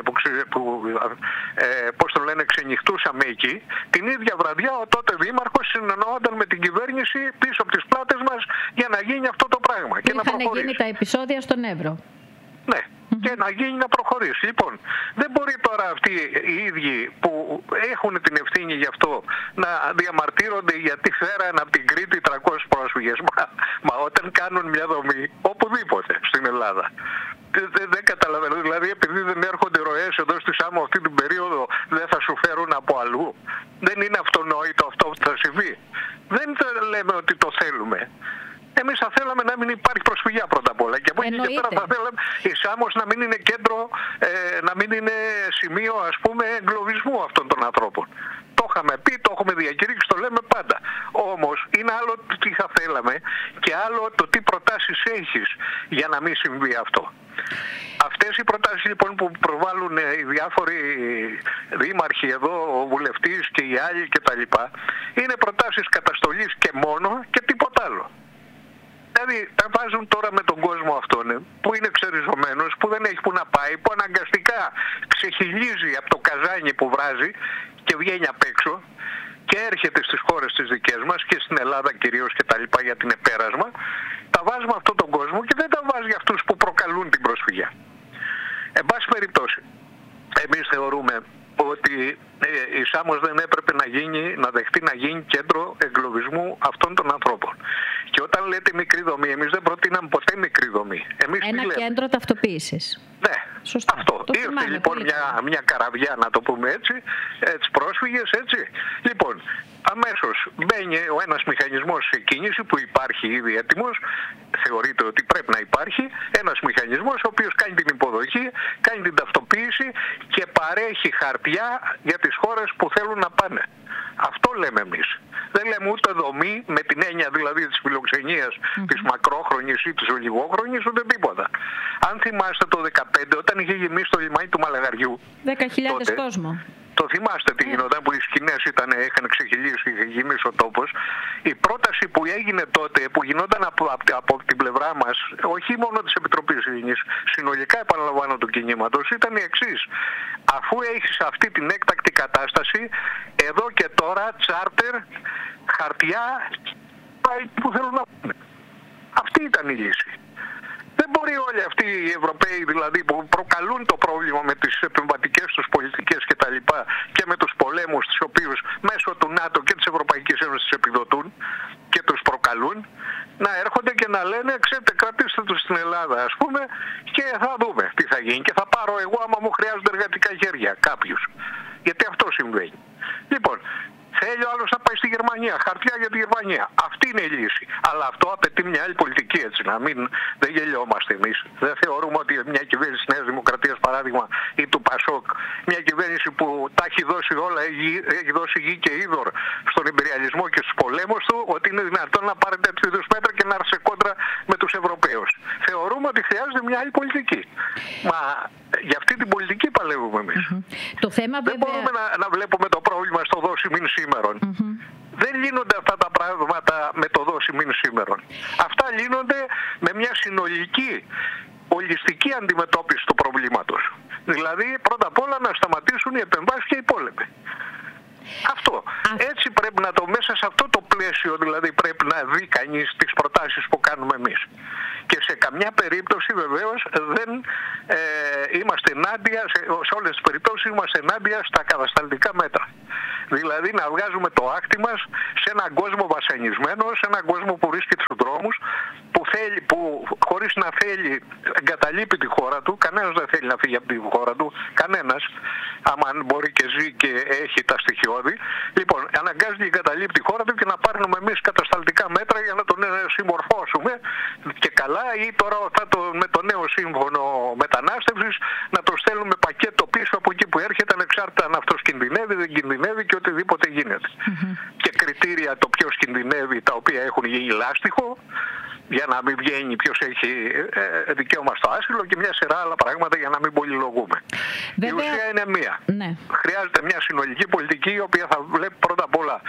ξενυχτούσαμε εκεί, την ίδια βραδιά ο τότε δήμαρχος συνεννοόταν με την κυβέρνηση πίσω από τις πλάτες μας για να γίνει αυτό το πράγμα. Και να προχωρήσει. Είχαν γίνει τα επεισόδια στον Εύρο. Ναι. Και να γίνει να προχωρήσει. Λοιπόν, δεν μπορεί τώρα αυτοί οι ίδιοι που έχουν την ευθύνη γι' αυτό να διαμαρτύρονται γιατί φέραν από την Κρήτη 300 πρόσφυγες. Μα όταν κάνουν μια δομή οπουδήποτε στην Ελλάδα. Δεν καταλαβαίνω. Δηλαδή, επειδή δεν έρχονται ροές εδώ στη Σάμο αυτή την περίοδο, δεν θα σου φέρουν από αλλού. Δεν είναι αυτονόητο αυτό που θα συμβεί. Δεν λέμε ότι το θέλουμε. Εμείς θα θέλαμε να μην υπάρχει προσφυγιά πρώτα απ' όλα. Και από εκεί και πέρα θα θέλαμε η Σάμος να μην είναι κέντρο, να μην είναι σημείο ας πούμε εγκλωβισμού αυτών των ανθρώπων. Το είχαμε πει, το έχουμε διακηρύξει, το λέμε πάντα. Όμως είναι άλλο τι θα θέλαμε και άλλο το τι προτάσεις έχεις για να μην συμβεί αυτό. Αυτές οι προτάσεις λοιπόν που προβάλλουν οι διάφοροι δήμαρχοι εδώ, ο βουλευτής και οι άλλοι κτλ. Είναι προτάσεις καταστολής και μόνο και τίποτα άλλο. Δηλαδή τα βάζουν τώρα με τον κόσμο αυτόν που είναι ξεριζωμένος, που δεν έχει που να πάει, που αναγκαστικά ξεχυλίζει από το καζάνι που βράζει και βγαίνει απ' έξω και έρχεται στις χώρες τις δικές μας και στην Ελλάδα κυρίως και τα λοιπά για την επέρασμα. Τα βάζουμε αυτόν τον κόσμο και δεν τα βάζει για αυτούς που προκαλούν την προσφυγιά. Εν πάση περιπτώσει, εμείς θεωρούμε ότι η Σάμος δεν έπρεπε να δεχτεί να γίνει κέντρο εγκλωβισμού αυτών των ανθρώπων. Και όταν λέτε μικρή δομή, εμείς δεν προτείναμε ποτέ μικρή δομή. Ένα κέντρο ταυτοποίησης. Ναι, σωστά. Αυτό. Ήρθε λοιπόν μια καραβιά, να το πούμε έτσι πρόσφυγες, έτσι. Λοιπόν, αμέσως μπαίνει ο ένας μηχανισμός σε κίνηση που υπάρχει ήδη έτοιμος, θεωρείται ότι πρέπει να υπάρχει, ένας μηχανισμός ο οποίος κάνει την υποδοχή, κάνει την ταυτοποίηση και παρέχει χαρτιά για τις χώρες που θέλουν να πάνε. Αυτό λέμε εμείς. Δεν λέμε ούτε δομή με την έννοια δηλαδή της φιλοξενίας, της μακρόχρονης ή της ολιγόχρονης, ούτε τίποτα. Αν θυμάστε το 2015 όταν είχε γεμίσει το λιμάνι του Μαλαγαριού, 10.000 κόσμο. Το θυμάστε τι γινόταν που οι σκηνές είχαν ξεχυλήσει, είχε γεμίσει ο τόπος. Η πρόταση που έγινε τότε, που γινόταν από την πλευρά μας, όχι μόνο της Επιτροπής Ειρηνής, συνολικά επαναλαμβάνω του κινήματος, ήταν η εξής. Αφού έχεις αυτή την έκτακτη κατάσταση, εδώ και τώρα τσάρτερ, χαρτιά, που θέλουν να πούνε. Αυτή ήταν η λύση. Δεν μπορεί όλοι αυτοί οι Ευρωπαίοι δηλαδή που προκαλούν το πρόβλημα με τις επεμβατικές τους πολιτικές και τα λοιπά και με τους πολέμους τους οποίους μέσω του ΝΑΤΟ και της Ευρωπαϊκής Ένωσης επιδοτούν και τους προκαλούν, να έρχονται και να λένε ξέρετε κρατήστε τους στην Ελλάδα ας πούμε και θα δούμε τι θα γίνει και θα πάρω εγώ άμα μου χρειάζονται εργατικά χέρια κάποιους. Γιατί αυτό συμβαίνει. Λοιπόν, θέλει ο άλλος να πάει στη Γερμανία Γερμανία, χαρτιά για τη Γερμανία. Αυτή είναι η λύση. Αλλά αυτό απαιτεί μια άλλη πολιτική, έτσι. Δεν γελιόμαστε εμείς. Δεν θεωρούμε ότι μια κυβέρνηση της Νέας Δημοκρατίας, παράδειγμα, ή του Πασόκ, μια κυβέρνηση που τα έχει δώσει όλα, έχει δώσει γη και είδωρ στον υπεριαλισμό και στους πολέμους του, ότι είναι δυνατόν να πάρει τέτοιου είδους μέτρα και να έρθει σε κόντρα με τους Ευρωπαίους. Θεωρούμε ότι χρειάζεται μια άλλη πολιτική. Μα για αυτή την πολιτική παλεύουμε εμείς. Το θέμα, δεν μπορούμε να βλέπουμε το πρόβλημα στο δώσει μην σήμερον. Δεν λύνονται αυτά τα πράγματα με το δώσει μην σήμερον. Αυτά λύνονται με μια συνολική, ολιστική αντιμετώπιση του προβλήματος. Δηλαδή, πρώτα απ' όλα να σταματήσουν οι επεμβάσεις και οι πόλεμοι. Αυτό. Έτσι πρέπει να το, μέσα σε αυτό το πλαίσιο δηλαδή πρέπει να δει κανείς τις προτάσεις που κάνουμε εμείς. Και σε καμιά περίπτωση βεβαίως δεν είμαστε ενάντια, σε όλες τις περιπτώσεις είμαστε ενάντια στα κατασταλτικά μέτρα. Δηλαδή να βγάζουμε το άκτη μας σε έναν κόσμο βασανισμένο, σε έναν κόσμο που βρίσκεται στους δρόμους, που χωρίς να θέλει εγκαταλείπει τη χώρα του, κανένας δεν θέλει να φύγει από τη χώρα του, κανένας, άμα μπορεί και ζει και έχει τα στοιχειώδη. Λοιπόν, αναγκάζεται και εγκαταλείπει τη χώρα του και να πάρουμε εμείς κατασταλτικά μέτρα για να τον συμμορφώσουμε και καλά, ή τώρα με το νέο σύμφωνο μετανάστευσης να το στέλνουμε πακέτο πίσω από εκεί που έρχεται, ανεξάρτητα αν αυτός κινδυνεύει, δεν κινδυνεύει και οτιδήποτε γίνεται. Και κριτήρια το ποιος κινδυνεύει, τα οποία έχουν γίνει λάστιχο, για να μην βγαίνει ποιος έχει δικαίωμα στο άσυλο και μια σειρά άλλα πράγματα για να μην πολυλογούμε. Βέβαια, η ουσία είναι μία. Ναι. Χρειάζεται μια συνολική πολιτική η οποία θα βλέπει πρώτα απ' όλα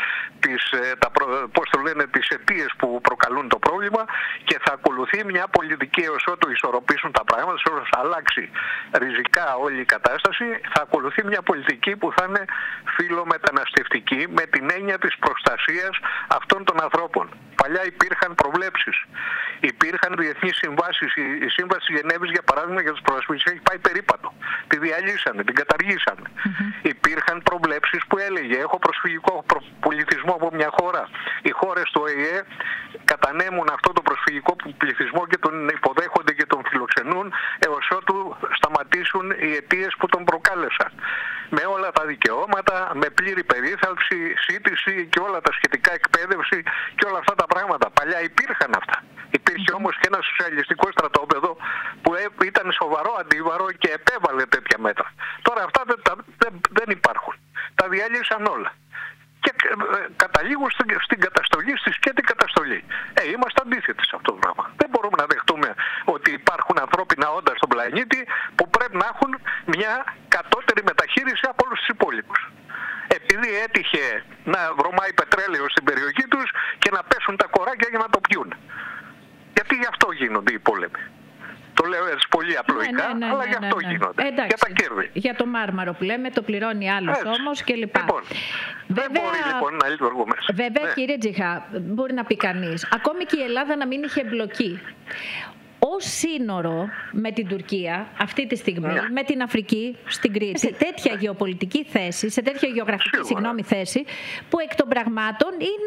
τις αιτίες που προκαλούν το πρόβλημα και θα ακολουθεί μια πολιτική έως ότου ισορροπήσουν τα πράγματα, όσο αλλάξει ριζικά όλη η κατάσταση, θα ακολουθεί μια πολιτική που θα είναι φιλομεταναστευτική με την έννοια της προστασίας αυτών των ανθρώπων. Παλιά υπήρχαν προβλέψεις. Υπήρχαν διεθνείς συμβάσεις. Η Σύμβαση Γενέβης, για παράδειγμα, για τους πρόσφυγες έχει πάει περίπατο. Τη διαλύσανε, την καταργήσανε. Υπήρχαν προβλέψεις που έλεγε: έχω προσφυγικό πληθυσμό από μια χώρα. Οι χώρες του ΟΗΕ κατανέμουν αυτό το προσφυγικό πληθυσμό και τον υποδέχονται και τον φιλοξενούν έως ότου σταματήσουν οι αιτίες που τον προκάλεσαν. Με όλα τα δικαιώματα, με πλήρη περίθαλψη, σύντηση και όλα τα σχετικά, εκπαίδευση και όλα αυτά τα πράγματα. Παλιά υπήρχαν αυτά. Υπήρχε όμως και ένα σοσιαλιστικό στρατόπεδο που ήταν σοβαρό αντίβαρο και επέβαλε τέτοια μέτρα. Τώρα αυτά δεν υπάρχουν. Τα διάλυσαν όλα. Και καταλήγουν στην καταστολή, στη σκέτη καταστολή. Είμαστε αντίθετοι σε αυτό το πράγμα. Δεν μπορούμε να δεχτούμε ότι υπάρχουν ανθρώπινα όντα στον πλανήτη που πρέπει να έχουν μια κατώτερη μεταχείριση από όλους τους υπόλοιπους. Επειδή έτυχε να βρωμάει πετρέλαιο στην περιοχή τους και να πέσουν τα κοράκια για να το πιούν. Γιατί γι' αυτό γίνονται οι πόλεμοι. Το λέω έτσι πολύ απλοϊκά, αλλά γι' αυτό γίνονται. Εντάξει, για τα κέρδη. Για το μάρμαρο που λέμε, το πληρώνει άλλος όμως κλπ. Λοιπόν, δεν μπορεί λοιπόν να λειτουργούμε. Βέβαια, κύριε Τζιχά, μπορεί να πει κανείς, ακόμη και η Ελλάδα να μην είχε εμπλοκή. Ως σύνορο με την Τουρκία αυτή τη στιγμή, με την Αφρική στην Κρήτη, σε τέτοια γεωπολιτική θέση, σε τέτοια γεωγραφική θέση, που εκ των πραγμάτων είναι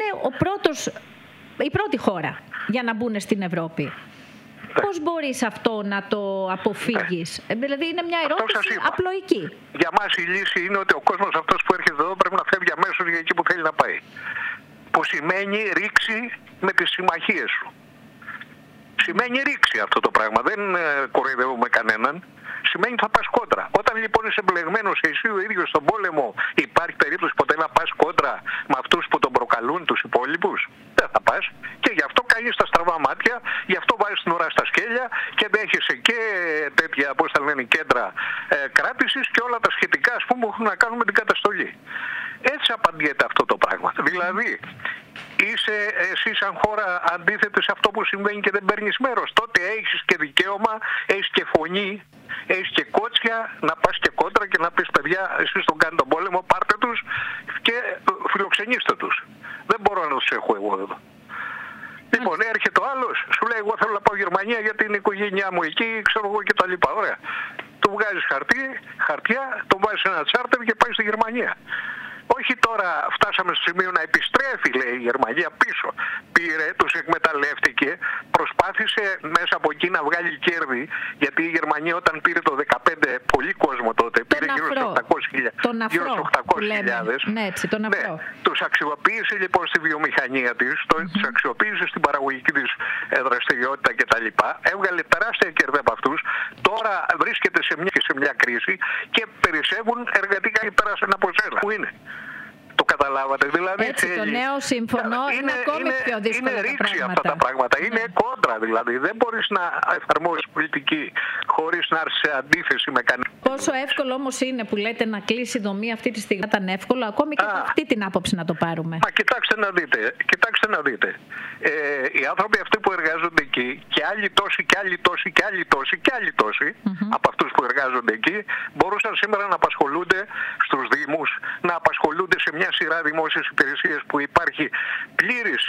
η πρώτη χώρα για να μπουν στην Ευρώπη. Πώς μπορείς αυτό να το αποφύγεις? Δηλαδή είναι μια ερώτηση απλοϊκή. Για μας η λύση είναι ότι ο κόσμος αυτός που έρχεται εδώ πρέπει να φεύγει αμέσως για εκεί που θέλει να πάει. Που σημαίνει ρήξη με τις συμμαχίες σου. Σημαίνει ρήξη αυτό το πράγμα. Δεν κοροϊδεύουμε κανέναν. Σημαίνει θα πας κόντρα. Όταν λοιπόν είσαι εμπλεγμένος εσύ ο ίδιος στον πόλεμο, υπάρχει περίπτωση ποτέ να πας κόντρα με αυτούς που τον προκαλούν, τους υπόλοιπους? Δεν θα πας. Και γι' αυτό κάνεις τα στραβά μάτια, γι' αυτό βάζεις την ουρά στα σκέλια και δέχεσαι και τέτοια, πώς τα λένε, κέντρα κράτησης και όλα τα σχετικά, ας πούμε, που έχουν να κάνουν με την καταστολή. Έτσι απαντιέται αυτό το πράγμα. Δηλαδή, είσαι εσύ σαν χώρα αντίθετη σε αυτό που συμβαίνει και δεν παίρνεις μέρος. Τότε έχεις και δικαίωμα, έχεις και φωνή, έχεις και κότσια να πας και κόντρα και να πεις: παιδιά, εσείς τον κάνετε τον πόλεμο, πάρτε τους και φιλοξενήστε τους. Δεν μπορώ να τους έχω εγώ εδώ. Λοιπόν, έρχεται ο άλλος, σου λέει: εγώ θέλω να πάω Γερμανία γιατί είναι η οικογένειά μου εκεί, ξέρω εγώ και τα λοιπά. Ωραία. Του βγάζεις χαρτιά, τον βάζεις σε ένα τσάρτερ και πάει στη Γερμανία. Όχι τώρα φτάσαμε στο σημείο να επιστρέφει, λέει, η Γερμανία πίσω. Πήρε, τους εκμεταλλεύτηκε, προσπάθησε μέσα από εκεί να βγάλει κέρδη, γιατί η Γερμανία όταν πήρε το 2015 πολύ κόσμο τότε, πήρε γύρω στους 800.000. Ναι, έτσι, τον αφρό. Τους αξιοποίησε λοιπόν στη βιομηχανία της, τους αξιοποίησε στην παραγωγική της δραστηριότητα κτλ. Έβγαλε τεράστια κέρδη από αυτούς. Τώρα βρίσκεται σε μια κρίση και περισσεύουν εργατικά και πέρασαν από σένα. Πού είναι? Το καταλάβατε? Δηλαδή έτσι, το νέο σύμφωνο είναι ακόμη πιο δύσκολο. Είναι ρήξη αυτά τα πράγματα. Είναι κόντρα δηλαδή. Δεν μπορείς να εφαρμόσεις πολιτική χωρίς να έρθεις σε αντίθεση με κανέναν. Πόσο εύκολο όμως είναι που λέτε να κλείσει η δομή αυτή τη στιγμή? Ήταν εύκολο ακόμη και από αυτή την άποψη να το πάρουμε. Μα κοιτάξτε να δείτε. Οι άνθρωποι αυτοί που εργάζονται εκεί και άλλοι τόσοι από αυτούς που εργάζονται εκεί μπορούσαν σήμερα να απασχολούνται στους δήμους, να απασχολούνται σε μια σειρά δημόσιες υπηρεσίες που υπάρχει πλήρης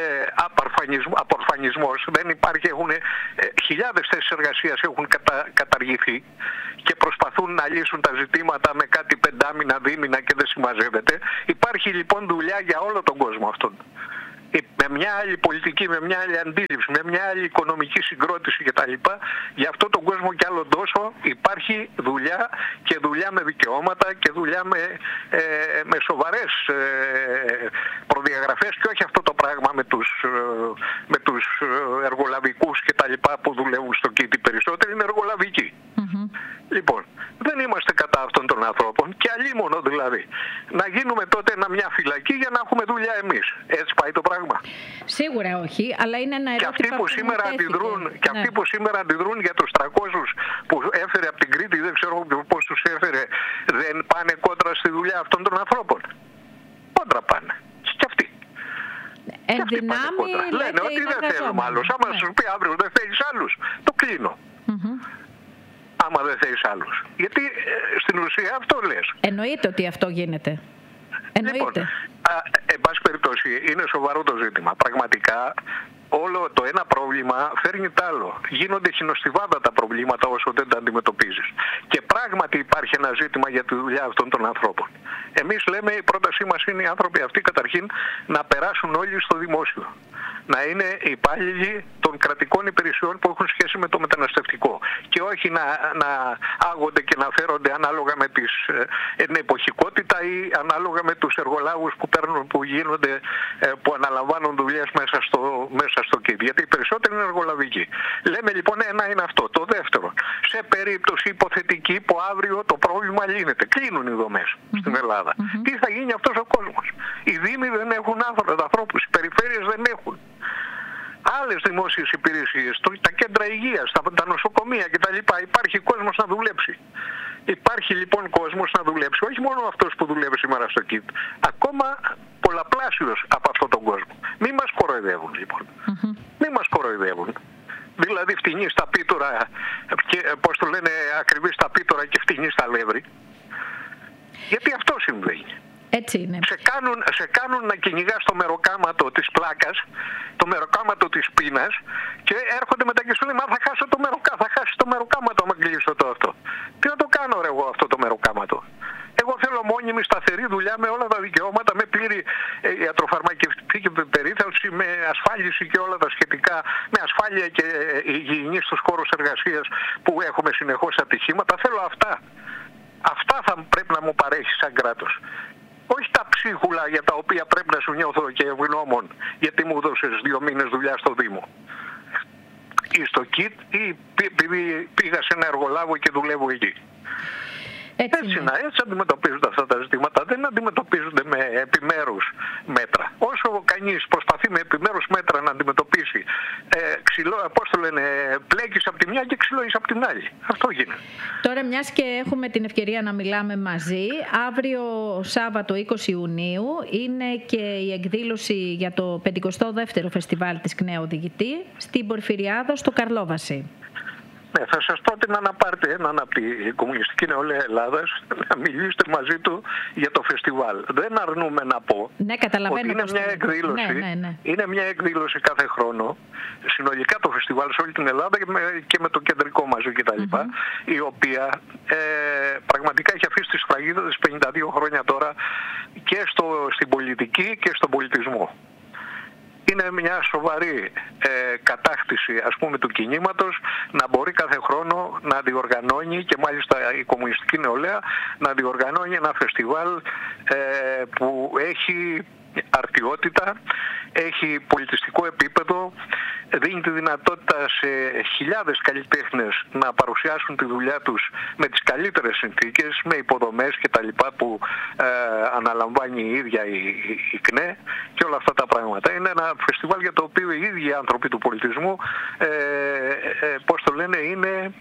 απορφανισμός. Δεν υπάρχει, χιλιάδες θέσεις εργασίας έχουν καταργηθεί και προσπαθούν να λύσουν τα ζητήματα με κάτι πεντάμινα, δίμηνα και δεν συμμαζεύεται. Υπάρχει λοιπόν δουλειά για όλο τον κόσμο αυτόν. Με μια άλλη πολιτική, με μια άλλη αντίληψη, με μια άλλη οικονομική συγκρότηση κτλ. Για αυτόν τον κόσμο κι άλλο τόσο υπάρχει δουλειά και δουλειά με δικαιώματα και δουλειά με σοβαρές προδιαγραφές και όχι αυτό το πράγμα με τους εργολαβικούς κτλ. Που δουλεύουν στο ΚΙΤ. Περισσότεροι είναι εργολαβικοί. Λοιπόν, δεν είμαστε κατά αυτών των ανθρώπων και αλίμονο δηλαδή. Να γίνουμε τότε μια φυλακή για να έχουμε δουλειά εμείς. Έτσι πάει το πράγμα? Σίγουρα όχι, αλλά είναι ένα ερώτημα. Και αυτοί που σήμερα αντιδρούν για τους 300 που έφερε από την Κρήτη, δεν ξέρω πώς τους έφερε, δεν πάνε κόντρα στη δουλειά αυτών των ανθρώπων? Κόντρα πάνε. Και αυτοί. Εν δυνάμει λένε ότι δεν θέλουμε άλλους. Άμα σου πει αύριο δεν θέλεις άλλους, το κλείνω. Άμα δεν θέλεις άλλους. Γιατί στην ουσία αυτό λες. Εννοείται ότι αυτό γίνεται. Λοιπόν, εν πάση περιπτώσει, είναι σοβαρό το ζήτημα. Πραγματικά, όλο το ένα πρόβλημα φέρνει τ' άλλο. Γίνονται χινοστιβάδα τα προβλήματα όσο δεν τα αντιμετωπίζεις. Και πράγματι υπάρχει ένα ζήτημα για τη δουλειά αυτών των ανθρώπων. Εμείς λέμε, η πρότασή μας είναι οι άνθρωποι αυτοί καταρχήν να περάσουν όλοι στο δημόσιο. Να είναι υπάλληλοι των κρατικών υπηρεσιών που έχουν σχέση με το μεταναστευτικό. Και όχι να άγονται και να φέρονται ανάλογα με την εποχικότητα ή ανάλογα με τους εργολάβους που αναλαμβάνουν δουλειές μέσα στο ΚΙΤ. Γιατί οι περισσότεροι είναι εργολαβικοί. Λέμε λοιπόν ένα είναι αυτό. Το δεύτερο, σε περίπτωση υποθετική που αύριο το πρόβλημα λύνεται, κλείνουν οι δομές στην Ελλάδα. Τι θα γίνει αυτός ο κόσμος? Οι δήμοι δεν έχουν ανθρώπους, οι περιφέρειες δεν έχουν. Άλλες δημόσιες υπηρεσίες, τα κέντρα υγείας, τα νοσοκομεία κτλ. Υπάρχει κόσμος να δουλέψει. Υπάρχει λοιπόν κόσμος να δουλέψει, όχι μόνο αυτός που δουλεύει σήμερα στο ΚΙΤ, ακόμα πολλαπλάσιος από αυτόν τον κόσμο. Μην μας κοροϊδεύουν λοιπόν. Μην μας κοροϊδεύουν. Δηλαδή φτηνή στα πίτωρα, πώς το λένε, ακριβή στα πίτωρα και φτηνή στα λεύρη. Γιατί αυτό συμβαίνει. Έτσι είναι. Σε κάνουν να κυνηγάς το μεροκάματο της πλάκας, το μεροκάματο της πείνας και έρχονται μετά και σου λένε, μα θα χάσεις το μεροκάματο άμα κλείσω το αυτό. Τι να το κάνω ρε εγώ αυτό το μεροκάματο? Εγώ θέλω μόνιμη σταθερή δουλειά με όλα τα δικαιώματα, με πλήρη ιατροφαρμακευτική περίθαλψη, με ασφάλιση και όλα τα σχετικά, με ασφάλεια και υγιεινή στους χώρους εργασίας που έχουμε συνεχώς ατυχήματα. Θέλω αυτά. Αυτά θα πρέπει να μου παρέχει σαν κράτος. Όχι τα ψίχουλα για τα οποία πρέπει να σου νιώθω και ευγνώμων γιατί μου έδωσες 2 μήνες δουλειά στο Δήμο ή στο ΚΙΤ ή επειδή πήγα σε ένα εργολάβο και δουλεύω εκεί. Έτσι αντιμετωπίζονται αυτά τα ζητήματα. Δεν αντιμετωπίζονται με επιμέρους μέτρα. Όσο κανείς προσπαθεί με επιμέρους μέτρα να αντιμετωπίσει πλέκεις από τη μια και ξυλώεις από την άλλη. Αυτό γίνεται. Τώρα, μιας και έχουμε την ευκαιρία να μιλάμε μαζί, αύριο Σάββατο 20 Ιουνίου είναι και η εκδήλωση για το 52ο Φεστιβάλ της ΚΝΕ Οδηγητή στην Πορφυριάδο στο Καρλόβαση. Ναι, θα σας πρότεινα να πάρετε έναν από τη Κομμουνιστική Νεολαία Ελλάδας, να μιλήσετε μαζί του για το φεστιβάλ. Δεν αρνούμε να πω ότι είναι μια εκδήλωση, είναι μια εκδήλωση κάθε χρόνο, συνολικά το φεστιβάλ σε όλη την Ελλάδα και με το κεντρικό μαζί κτλ. Η οποία πραγματικά έχει αφήσει τη σφραγίδα της 52 χρόνια τώρα και στην πολιτική και στον πολιτισμό. Είναι μια σοβαρή κατάκτηση, ας πούμε, του κινήματος να μπορεί κάθε χρόνο να διοργανώνει, και μάλιστα η Κομμουνιστική Νεολαία να διοργανώνει ένα φεστιβάλ που έχει αρτιότητα, έχει πολιτιστικό επίπεδο, δίνει τη δυνατότητα σε χιλιάδες καλλιτέχνες να παρουσιάσουν τη δουλειά τους με τις καλύτερες συνθήκες, με υποδομές και τα λοιπά που αναλαμβάνει η ίδια η ΚΝΕ και όλα αυτά τα πράγματα. Είναι ένα φεστιβάλ για το οποίο οι ίδιοι οι άνθρωποι του πολιτισμού, πώς το λένε, είναι...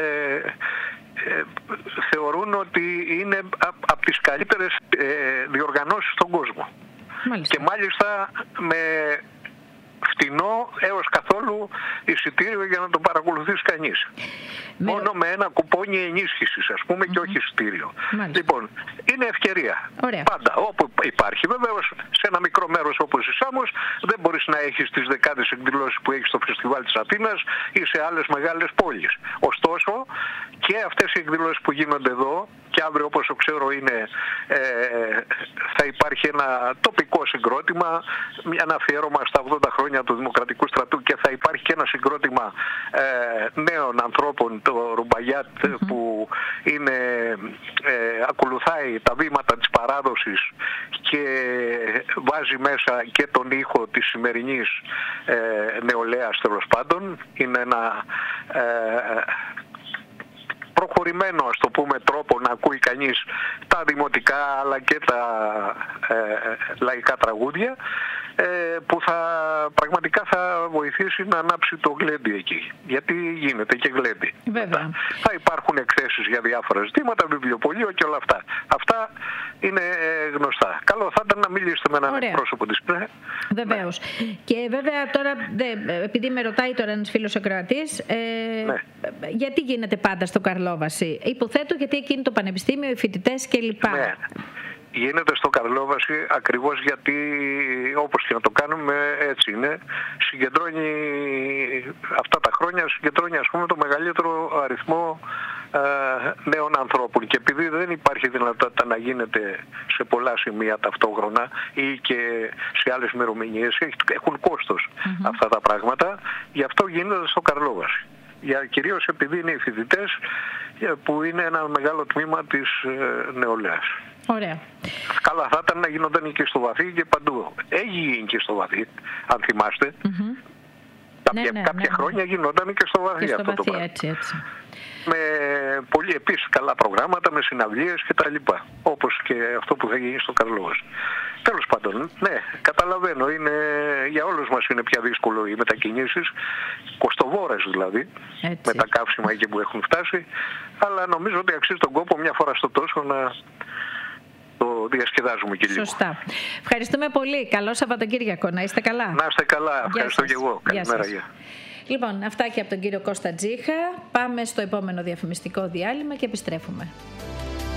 θεωρούν ότι είναι από τις καλύτερες διοργανώσεις στον κόσμο. Μάλιστα. Και μάλιστα με φτηνό έως καθόλου εισιτήριο για να το παρακολουθήσει κανείς. Μόνο με ένα κουπόνι ενίσχυσης, ας πούμε, και όχι εισιτήριο. Λοιπόν, είναι ευκαιρία. Ωραία. Πάντα, όπου υπάρχει. Βεβαίως, σε ένα μικρό μέρος όπως η Σάμος, δεν μπορείς να έχεις τις δεκάδες εκδηλώσεις που έχεις στο Φεστιβάλ της Αθήνας ή σε άλλες μεγάλες πόλεις. Ωστόσο, και αυτές οι εκδηλώσεις που γίνονται εδώ, και αύριο, όπως ξέρω, θα υπάρχει ένα τοπικό συγκρότημα, ένα αφιέρωμα στα 80 χρόνια του Δημοκρατικού Στρατού, και θα υπάρχει και ένα συγκρότημα νέων ανθρώπων, το Ρουμπαγιάτ, που ακολουθάει τα βήματα της παράδοσης και βάζει μέσα και τον ήχο της σημερινής νεολαίας, τέλος πάντων. Είναι ένα προχωρημένο, ας το πούμε, τρόπο να ακούει κανείς τα δημοτικά αλλά και τα λαϊκά τραγούδια, που πραγματικά θα βοηθήσει να ανάψει το γλέντι εκεί. Γιατί γίνεται και γλέντι. Βέβαια. Θα υπάρχουν εκθέσεις για διάφορα ζητήματα, βιβλιοπωλείο και όλα αυτά. Αυτά είναι γνωστά. Καλό θα ήταν να μιλήσετε με έναν εκπρόσωπο της ΠΝΕ. Βεβαίως. Ναι. Και βέβαια τώρα, επειδή με ρωτάει τώρα ένας φίλος ακροατής, γιατί γίνεται πάντα στο Καρλόβαση? Υποθέτω γιατί εκεί είναι το πανεπιστήμιο, οι φοιτητές κλπ. Ναι. Γίνεται στο Καρλόβαση ακριβώς γιατί, όπως και να το κάνουμε, έτσι είναι. Συγκεντρώνει αυτά τα χρόνια, ας πούμε, το μεγαλύτερο αριθμό νέων ανθρώπων, και επειδή δεν υπάρχει δυνατότητα να γίνεται σε πολλά σημεία ταυτόχρονα ή και σε άλλες ημερομηνίες, έχουν κόστος αυτά τα πράγματα, γι' αυτό γίνεται στο Καρλόβαση. Κυρίως επειδή είναι οι φοιτητές, που είναι ένα μεγάλο τμήμα της νεολαίας. Ωραία. Καλά θα ήταν να γινόταν και στο Βαθύ και παντού. Έγινε και στο Βαθύ, αν θυμάστε. Κάποια χρόνια γινόταν και στο Βαθύ αυτό το πράγμα. Έτσι. Με πολύ επίσης καλά προγράμματα, με συναυλίες και τα λοιπά. Όπως και αυτό που θα γίνει στο Καρλόβαση. Τέλος πάντων, ναι, καταλαβαίνω, για όλους μας είναι πια δύσκολο οι μετακινήσεις, κοστοβόρες δηλαδή, με τα καύσιμα εκεί που έχουν φτάσει, αλλά νομίζω ότι αξίζει τον κόπο μια φορά στο τόσο να το διασκεδάζουμε και λίγο. Σωστά. Ευχαριστούμε πολύ. Καλό Σαββατοκύριακο. Να είστε καλά. Να είστε καλά. Ευχαριστώ και εγώ. Καλημέρα. Λοιπόν, αυτά και από τον κύριο Κώστα Τζίχα. Πάμε στο επόμενο διαφημιστικό διάλειμμα και επιστρέφουμε.